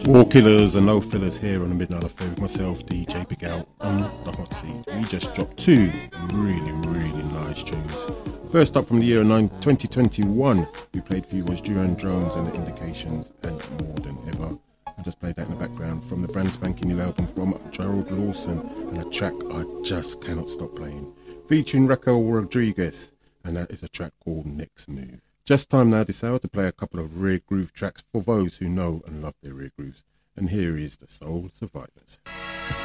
Four killers and no fillers here on the Midnight Affair with myself, DJ Big Al, on the hot seat. We just dropped two really nice tunes. First up from the year 2021, we played for you was Duran Drones and the Indications and More Than Ever. I just played that in the background from the brand spanking new album from Gerald Lawson and a track I just cannot stop playing, featuring Raquel Rodriguez, and that is a track called Next Move. Just time now this hour to play a couple of rare groove tracks for those who know and love their rare grooves. And here is the Soul Survivors.